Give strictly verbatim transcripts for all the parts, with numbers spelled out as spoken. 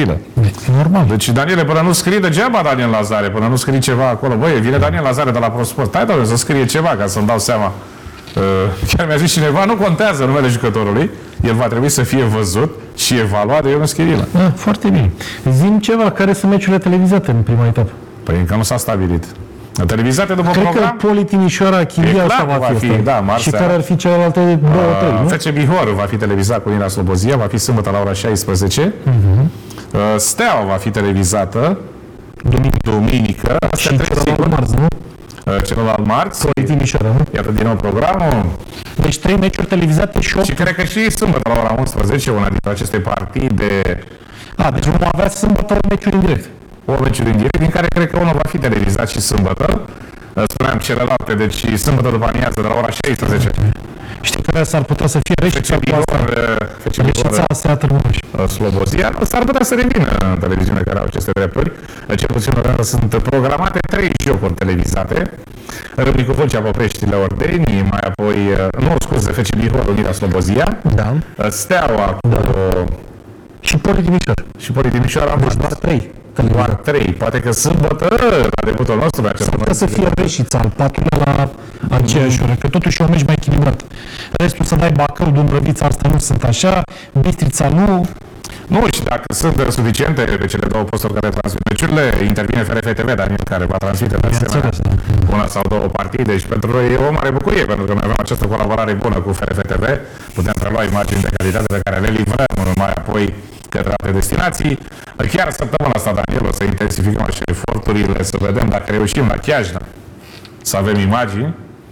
Chirilă. E normal. Deci, Daniele, până nu scrie degeaba Daniel Lazare, până nu scrie ceva acolo, băi, vine Daniel Lazare de la ProSport, stai, doamne, să scrie ceva ca să-mi dau seama. Uh, chiar mi-a zis cineva, nu contează numele jucătorului, el va trebui să fie văzut și evaluat de Ionuț Chirilă. A, foarte bine. Zi-mi ceva, care sunt meciurile televizate în prima etapă? Păi încă nu s-a stabilit. Televizate după Cred program? că Poli Timișoara, Chilia, asta va fi, fi da, și care ar fi celelalte două, trei, nu? F C Bihor va fi televizat cu Unirea Slobozia, va fi sâmbătă la ora șaisprezece. Uh-huh. Steaua va fi televizată duminică. duminică. Și celălalt marți, nu? Celălalt marți. Poli Timișoara, nu? Iată din nou programul. Deci trei meciuri televizate și opt. Și cred că și sâmbătă la ora unsprezece, una dintre aceste partide. A, deci vom avea sâmbătă o meciuri în direct. O meciuri în direct, din care cred că unul va fi televizat și sâmbătă. Spuneam celelalte, deci sâmbătă după amiază de la ora șaisprezece. Știi că s-ar putea să fie Reșița, Reșița, Astea Târguș. Slobozia, s-ar putea să revină în televiziune care au aceste drepturi. Cel puțin sunt programate trei jocuri televizate. Râmnicu Vâlcea, Popreștile, Ordeni, mai apoi, nu, scuze, F C Bihor, Unirea Slobozia, da. Steaua cu... Da. Și Poli Timișoara. Și Poli Timișoara am deci doar trei. Doar trei. Poate că sâmbătă, la debutul nostru, pe această putea să fie Reșița, al patrulea la aceeași oră, că totuși e un meci mai echilibrat. Restul să dai Bacău, Dumbrăvița, asta nu sunt așa, Bistrița nu. Nu, și dacă sunt suficiente pe cele două posturi care transmit meciurile, intervine F R F T V, Daniel, care va transmite de asemenea una sau două partide și pentru noi e o mare bucurie, pentru că noi avem această colaborare bună cu F R F T V, putem prelua imagini de calitate pe care le livrăm mai apoi către alte destinații. Chiar săptămâna asta, Daniel, o să intensificăm așa eforturile, să vedem dacă reușim la Chiajna să avem imagini.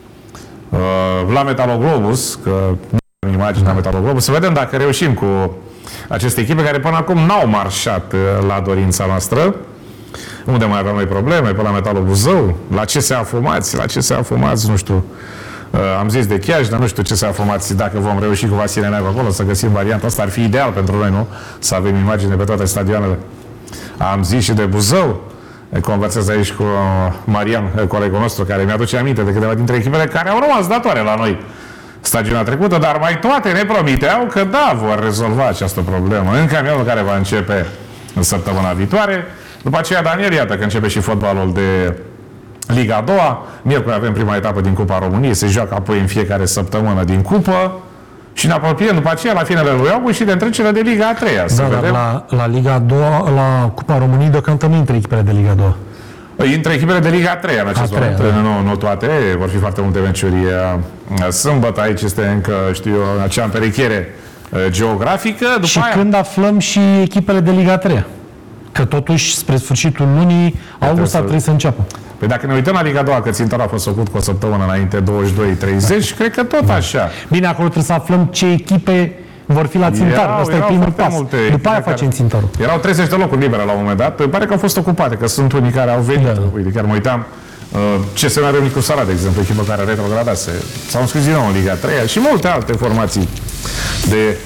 La Metaloglobus, că nu avem imagini la Metaloglobus, să vedem dacă reușim cu aceste echipe care până acum n-au marșat la dorința noastră. Unde mai avem noi probleme? Pe la Metalul Buzău, la C S A Fumați, la C S A Fumați, nu știu. Uh, am zis de Chiaj, dar nu știu ce să afirmați dacă vom reuși cu Vasile Neagu acolo să găsim varianta asta. Ar fi ideal pentru noi, nu? Să avem imagine pe toate stadioanele. Am zis și de Buzău. Conversez aici cu Marian, colegul nostru, care mi-aduce aminte de câteva dintre echipele care au rămas datoare la noi stagiunea trecută, dar mai toate ne promiteau că da, vor rezolva această problemă în campionatul care va începe în săptămâna viitoare. După aceea, Daniel, iată că începe și fotbalul de Liga a doua. Miercuri avem prima etapă din Cupa României, se joacă apoi în fiecare săptămână din Cupă și ne apropiem după aceea la finele lui august și de întrecerea de Liga a treia. Da, dar vedem. La, la Liga a doua, la Cupa României, deocamdată nu intră echipele de Liga a doua. Între echipele de Liga a treia în acest moment, da. nu, nu toate, vor fi foarte multe meciuri sâmbătă, aici este încă, știu eu, acea împerechiere geografică. După și aia... când aflăm și echipele de Liga a treia? Că totuși, spre sfârșitul lunii, august ar trebui să înceapă. Păi dacă ne uităm la Liga a doua, că țintarul a fost făcut cu o săptămână înainte, douăzeci și doi treizeci, cred că tot așa. Bine, acolo trebuie să aflăm ce echipe vor fi la țintar. Asta e primul pas. După aia facem țintarul. Erau treizeci de locuri libere la un moment dat. Pare că au fost ocupate, că sunt unii care au venit. Da. Uite, chiar mă uitam. C S M Râmnicu Sara, de exemplu, echipă care retrogradase. S-au înscris din nou în Liga a treia și multe alte formații de,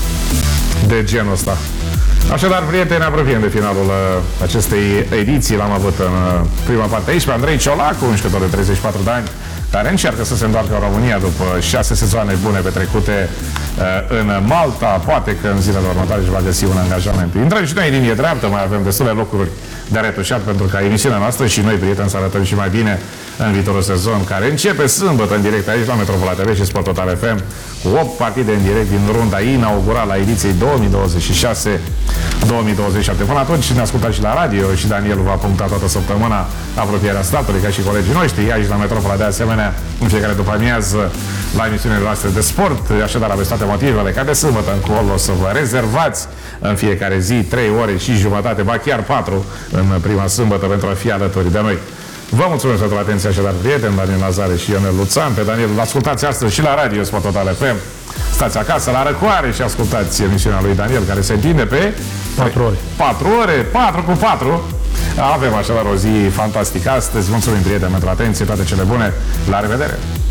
de genul ăsta. Așadar, prieteni, ne apropiem de finalul acestei ediții. L-am avut în prima parte aici pe Andrei Ciolacu, un jucător de treizeci și patru de ani, care încearcă să se întoarcă în România după șase sezoane bune petrecute uh, în Malta. Poate că în zilele următoare își va găsi un angajament. Intrăm și noi în linie dreaptă, mai avem destule lucruri de retușat pentru ca emisiunea noastră și noi, prieteni, să arătăm și mai bine în viitorul sezon, care începe sâmbătă în direct aici la Metropola T V și Sport Total F M, cu opt partide în direct din runda inaugurală a ediției două mii douăzeci și șase două mii douăzeci și șapte. Până atunci ne ascultați și la radio și Daniel va puncta toată săptămâna apropierea statului, ca și colegii noștri, aici la Metropola, de asemenea, în fiecare după amiază la emisiunile noastre de sport. Așadar, aveți toate motivele ca de sâmbătă încolo să vă rezervați în fiecare zi trei ore și jumătate, ba chiar patru în prima sâmbătă pentru a fi alături de noi. Vă mulțumesc pentru atenție, așadar, prieteni, Daniel Lazare și Ionel Luțan. Pe Daniel îl ascultați astăzi și la radio Sport Total F M. Stați acasă la Răcoare și ascultați emisiunea lui Daniel, care se întinde pe patru ore. patru ore, patru cu patru. Avem așadar o zi fantastică astăzi. Mulțumim, prieteni, pentru atenție, toate cele bune. La revedere!